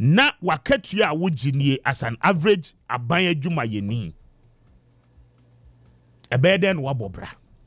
na wakatua a woginie as an average aban adwuma yeni ebeden wabobra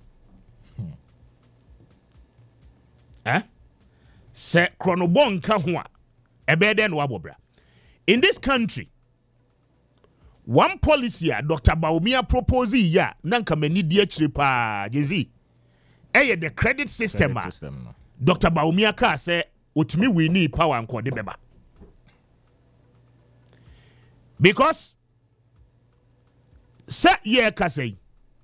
se kronobon ka ho a ebeden wabobra. In this country, one policy Dr. Bawumia proposed ya nanka mani die chire pa jezi the credit system no. Dr. Bawumia ka say otimi we need power and de beba because say ye ka say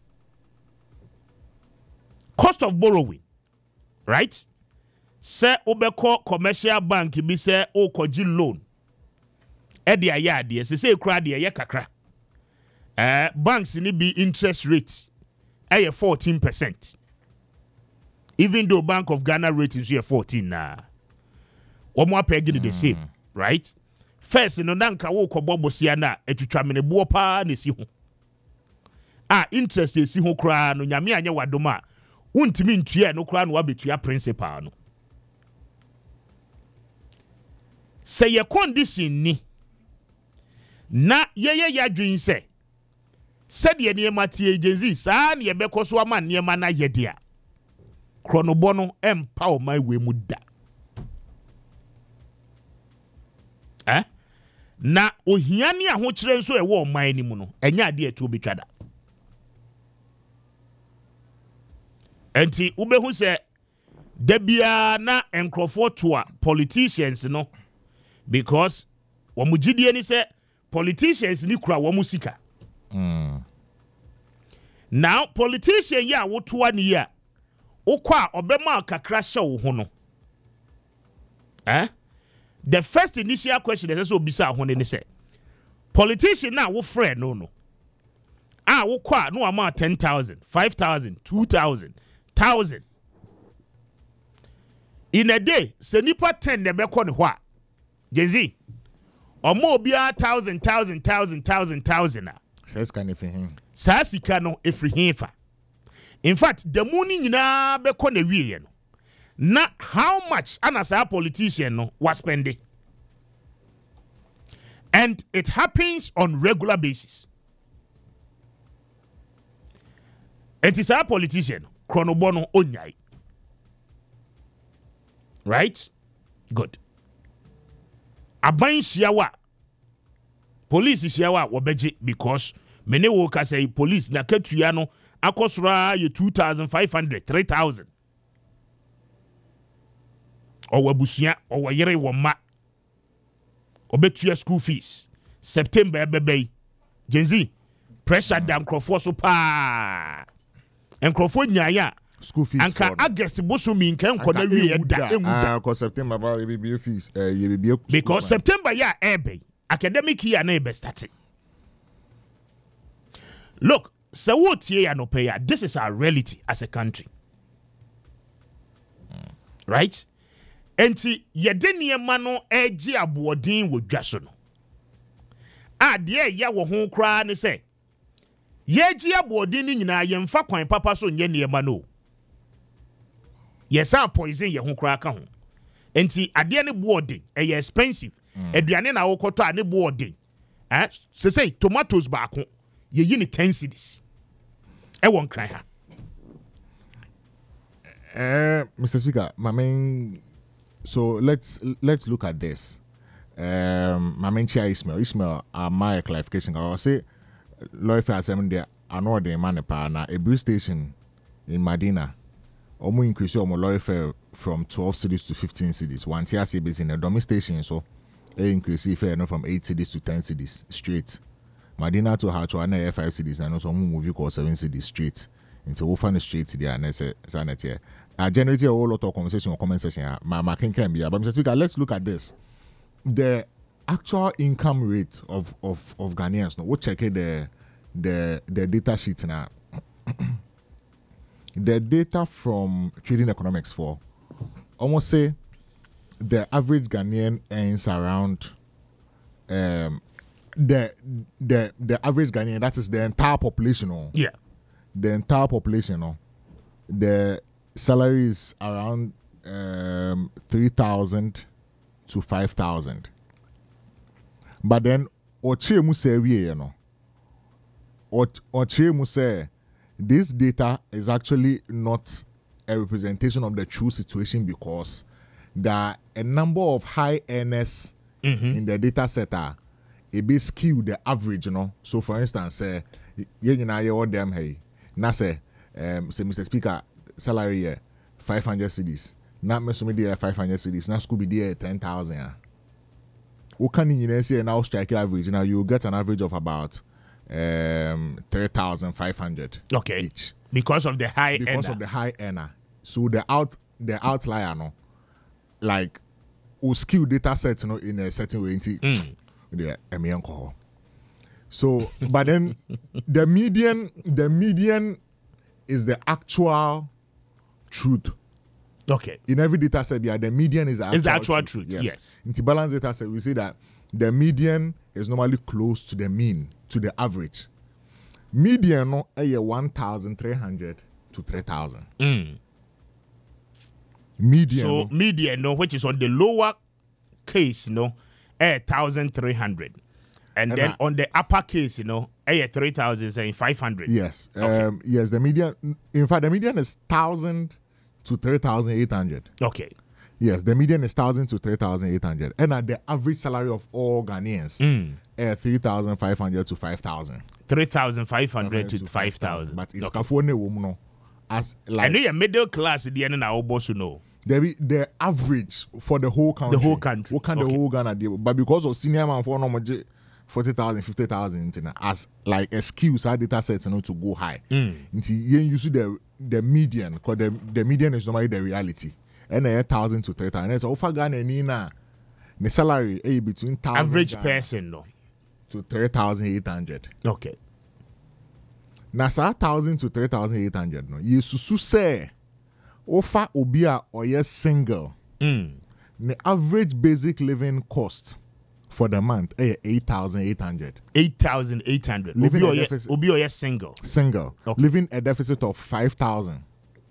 cost of borrowing, right? Say obeko commercial bank bi say okoji loan e de ayade say kura de ye kakra banks ni be interest rate 14%, even though Bank of Ghana rate is 14 na omo apegi the same, right? First no nanka wo kobobosia na etwitwa menebo pa na si ho interest esi ho kura no nyame anya wadoma untimi ntua no kura no wabetua principal no. Say your condition ni na ye yadwin say said ye niema tie agency saa na ye bekoso ama niema na ye dia kronobono empower my we muda na ohia ni ahokyere nso ewo oman ni mu no enya ade etu obetwada enti ubehu se debia na enkrofo to a politicians no because wamugidie ni se politicians ni kura wamusika now politician ya wotoa ni ya okwa obema kakra hye wo ho no the first initial question is so bisa ho ne say politician na wo friend no wo kwa no ama 10,000 5,000 2,000 1,000 in a day se nipa 10 ne be ko ne ho a Jezi omo bia 1,000 says can if him saa sika no efrihinfa. In fact the money nyina be ko na wie no na how much anasa politician no was spending, and it happens on regular basis. It is our politician chronobono onyai, right? Good. Aban siawa police siawa wobeje because mene wo ka say police na katua no akosura ye 2,500 3,000 owabusia owayere wo ma obetua school fees September ebebe Genzi pressure down crofo so pa enkrofo nyaaya school fees anka August bosomi nka enkoda wie da enguda because September ba be fees ye be because September ya ebe academic year na ebe start. Look, so what ya no pay, this is our reality as a country, right? Enti yedenie mano eji aboodin wo dwaso no de ya wo ho kra ne say yeji aboodin ni nyina ye mfa kwan papa so nye niema no yesa poison ye ho kra ka ho enti ade ne boodin e expensive aduane na wo koto a ne boodin say tomatoes baako ye yi ni 10 cedis e won kran ha Mr. Speaker, my main. So let's look at this. My main chair Ismail, my clarification. I'll say, lawyer for there. I know the man na a brew station in Medina. Omo increase your lawyer fare from 12 cities to 15 cities. One tier base in a dummy station, so they increase fare no from 8 cities to 10 cities straight. Medina to Hachuana 5 cities and also move you call 7 cities straight. Into Wofan straight there and say sanity. I generated a whole lot of conversation or comment section. My can be, but Mr. Speaker, let's look at this. The actual income rate of Ghanaians. No, we'll check the data sheet now. The data from Trading Economics for almost say the average Ghanaian earns around the average Ghanaian, that is the entire population. Yeah. The entire population, the salary is around 3,000 to 5,000. But then oche mu say we you know. Oche mu say this data is actually not a representation of the true situation because there are a number of high earners in the data set a bit skew the average, you know. So for instance, you know all them hey, na say Mr. Speaker salary here 500 cedis. Not me so me there 500 cedis. Na school be there 10,000. What can you say now strike average? Now you get an average of about 3,500 Okay. each. Because of the high Because earner. of the high earner. So the outlier no like will skew data set you know in a certain way into the alcohol. So but then the median is the actual truth. Okay. In every data set, yeah, the median is the actual, It's the actual truth, yes. In the balance data set, we see that the median is normally close to the mean, to the average. Median no 1,300 to 3,000. Median. So No, median, no, which is on the lower case, 1,300. And then I- on the upper case, 3,500. yes. Okay. Yes, the median. In fact, the median is 1,000 to 3,800. Okay. Yes, the median is 1,000 to 3,800. And the average salary of all Ghanaians 3,500 to 5,000. 3,500 to 5,000. But it's Okay. kafone woman no as I like know your middle class at the end of our boss to know. the average for the whole country. The whole country. What can Okay. the whole Ghana deal? But because of senior man for no 40,000, 50,000 as like excuse our data sets to go high. Until you use the median because the median is normally the reality. And 1,000 to 3,000. And so offer Ghana Nina the salary between 1,000 Average Ghana person, no. to 3,800. Okay. Na sa 1,000 to 3,800 no yesusu say offer obi a oye single the average basic living cost for the month 8,800 8,800. Living a deficit. Obi oye single. single Okay. living a deficit of 5,000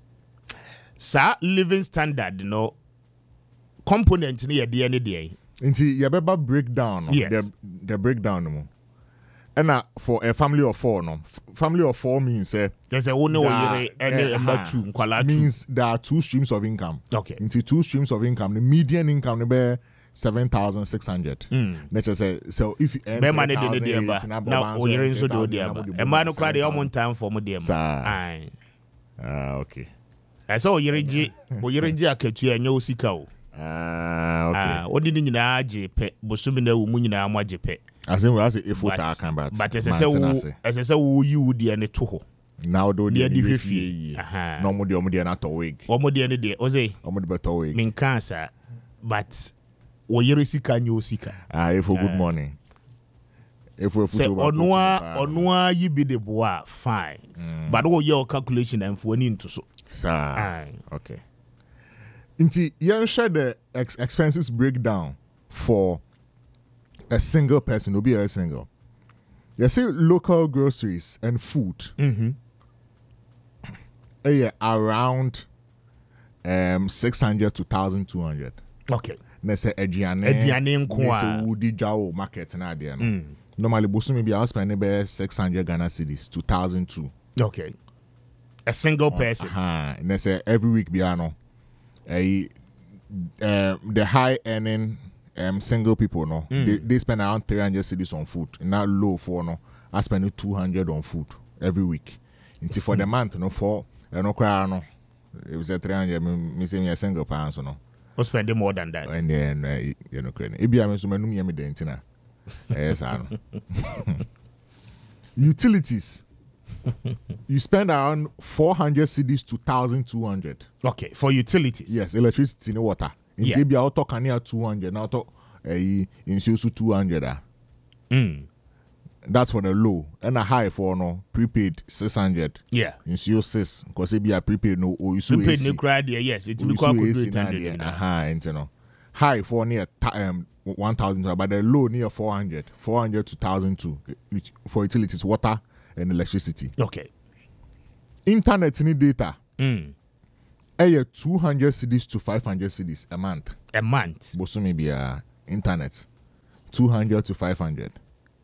Sa living standard, component near the end of the day. nti yebeba breakdown no, Yes. the breakdown no mo and for a family of 4 no family of 4 means There's a one number two. Nkwala two. means there are 2 streams of income. Okay. Into 2 streams of income, the median income will be 7,600. Let's just say so if you earn Be man de ne 3,008, deɛ ba na oyere nso de odi aba ɛma no kora de ɔmo ntam fɔ mo deɛ ma Saa. ai okay. ɛsɛ oyere gye akatua ɛnyɛ osika o Okay. odi ne nyinaa gye pɛ bosomi na ewu mu nyinaa mo agye pɛ As in we have if what I can but ɛsɛ sɛ wo yi wo deɛ ne to hɔ now do deɛ the de hwɛ fee. fie aha No more the not a wig. ɔmo deɛ ne deɛ ɔsɛ Omo the better wig. menka saa but oyere sika nyɛ osika If for good morning. If we sɛ ɔnoa yi bi de boa fine but woyɛ o calculation ɛmfo ani nto so Sir. Aye. Okay. Inti you share the expenses breakdown for a single person. Will be a single. You see local groceries and food. Around 600 to 1,200. okay Na say aduane nko a. say wudi jawo market na there no. Normally bosu be I spend about 600 Ghana cedis to 1,002. okay a single person And say every week biano the high earning single people no they spend around 300 cedis on food. Not low for no I spend 200 on food every week. Until for the month no for no cry no it was a 300 me say me a single pound so no or spending more than that and then you know credit e bia me so manum yemi dentina yes I know. Utilities you spend around 400 cedis to 1,200. okay for utilities Yes, electricity and water. In Yeah. Tibia, auto can 200. Now, auto in 200. That's for the low. And a high for no prepaid 600. yeah In 6 because it be a prepaid no or you so prepaid AC. new crowd there yes it will You be so quite AC good na 800 there. you know. Aha, and you know. High for near 1,000, but the low near 400 to 1,002 which for utilities, water and electricity. okay Internet need data. 200 cedis to 500 cedis a month. a month Bosumi be internet 200 to 500.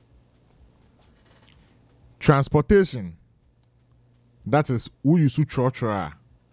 Transportation, that is who you should try.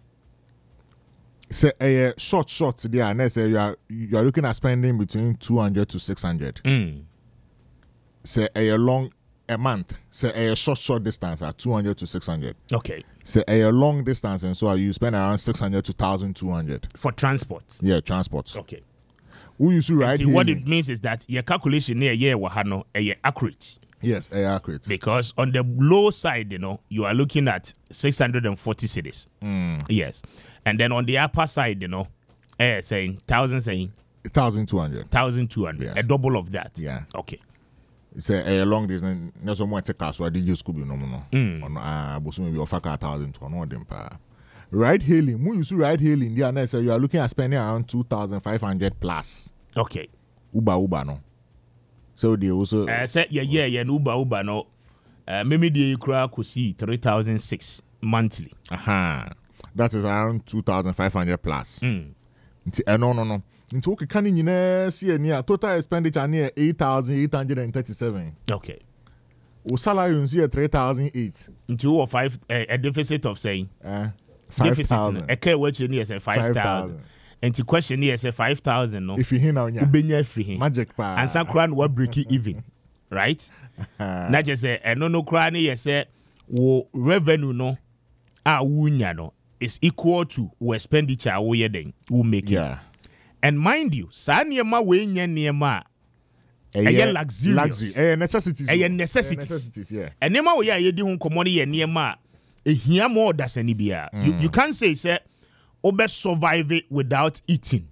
Say a short there, and let's say you are looking at spending between 200 to 600. Say a month. Say a short distance at 200 to 600. Okay. Say a long distance, and so you spend around 600 to 1,200 for transport. Yeah, transport. Okay. Who you should ride? What it means is that your calculation here wahano accurate. Yes, accurate. Because on the low side, you are looking at 640 cities. Yes. And then on the upper side, saying 1,200. 1,200. Yes. A double of that. Yeah. Okay. It's a long distance. There's someone take us. So I did just go no. On but maybe offer 1,000 to no them pa. Ride hailing. When you see ride hailing, there say you are looking at spending around 2,500 plus. Okay. Uber no. So they also say Uber no. Maybe the crowd could see 3,006 monthly. That is around 2,500 plus. No. Into okay, can you see near total expenditure near 8,837. Okay. O salary you see 3,008. Into a deficit of saying 5,000. A care what you need say 5,000. And the question here say 5,000 no. If you hear now, yeah, free magic pa. And some crown will break it even, right? Not just say no crown here say wo revenue no wunya no is equal to wo expenditure wo ye den wo make. Yeah. And mind you, sa niema we nya niema a luxurious. Necessities. Necessities. Yeah. And niema we ye di ho komoni ye niema ehia more das ani bia. You can't say obe survive it without eating.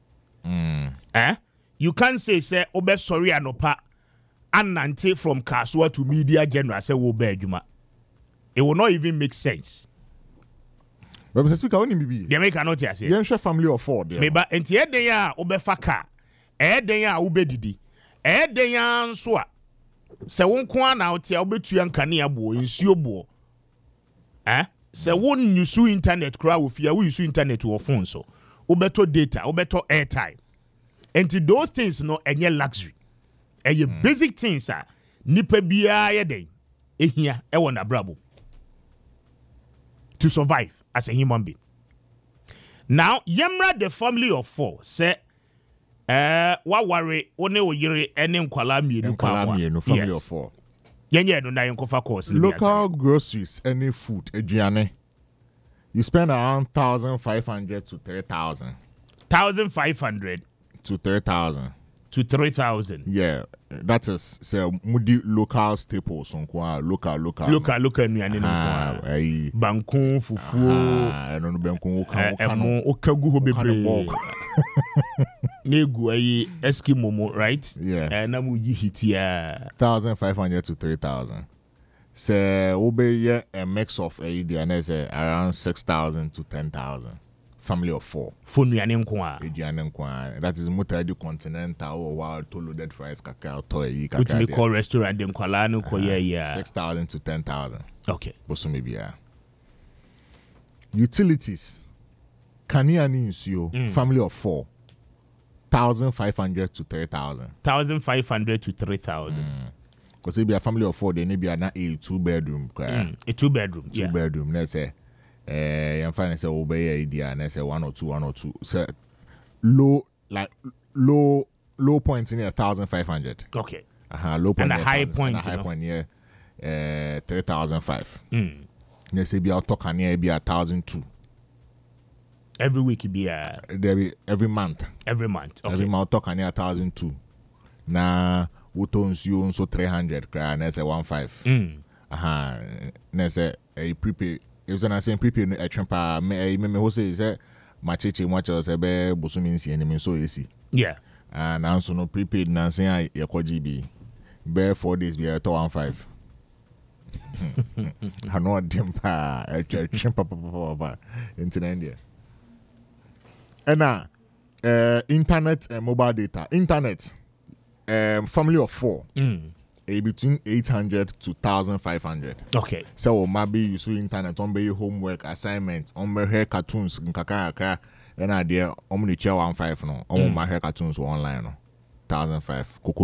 You can't say obe sorry anopa anante from Kasua to Media General say wo be adwuma. It will not even make sense. But Mr. Speaker, when you be the American not here say you share family of 4 there. Maybe enti eden ya obe faka. Eden ya obe didi. Eden ya nso a se wonko na otia obetua nkane abo nsuo bo. Se won use internet kra wo fia wo use internet wo phone so. Obeto data, obeto airtime. Enti those things no enye luxury. Eye basic things a nipa bia ye den. Ehia e won abrabo. To survive as a human being. Now, yemra the family of 4 say wa worry one oyire ene nkwala mienu family of 4. Yenye no na yenkofa course. Local groceries, any food, eduane. You spend around 1,500 to 3,000. 1,500 to 3,000. To 3,000. Yeah, that is say mudi local staples on local. Local nuane no banku fufuo no banku okagu ho bebre. Negu ayi Eskimo right? Yes. Na mu yi hitia 1,500 to 3,000. Say obey a mix of around 6,000 to 10,000. Family of 4. Nuane nko a. That is multi continental or wild to loaded fries kakao toy. Which we call restaurant in Kuala no ko 6,000 to 10,000. Okay. Boso maybe yeah. Utilities. Kaniani insio. Family of 4. 1,500 to 3,000. 1,500 to 3,000. Because if be a family of 4, they need be a 2-bedroom. A 2-bedroom. 2-bedroom. Let's say. I'm fine. Say obey idea and I say 1 or 2. So low points in 1,500. Okay. Low point and a high point. 3,500. They say be out talk and be 1,200. Every week it be every month. Every month. Okay. Every month talk and 1,200. Now utons you so 300. And I say 1,500. And say a prepaid. If you're not saying prepaid, a trampa, me who say, my chichi, much as a bear, Bosuminsi, and so easy. Yeah. And also no prepaid, Nancy, a GB. Bear 4 days, be a 1,500. I know a dimpa, a trampa, into India. And now, internet and mobile data. Internet, family of 4. Between 800 to 1,500. Okay. So maybe you see internet on your homework assignment on my hair cartoons nkaka and idea on the chair 1,500 no on my hair cartoons online no 1,500.